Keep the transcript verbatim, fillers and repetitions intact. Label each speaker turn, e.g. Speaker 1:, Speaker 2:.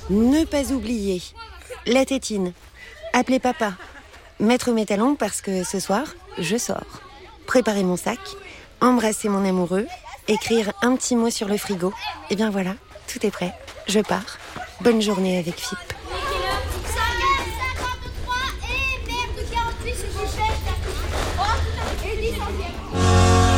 Speaker 1: Ne pas oublier la tétine, appeler papa, mettre mes talons parce que ce soir, je sors. Préparer mon sac, embrasser mon amoureux, écrire un petit mot sur le frigo. Et bien voilà, tout est prêt, je pars. Bonne journée avec F I P.